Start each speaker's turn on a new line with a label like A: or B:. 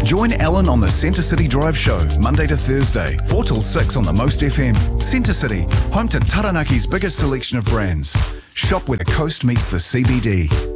A: Join Alan on the Centre City Drive Show, Monday to Thursday, 4 till 6 on the Most FM. Centre City, home to Taranaki's biggest selection of brands. Shop where the coast meets the CBD.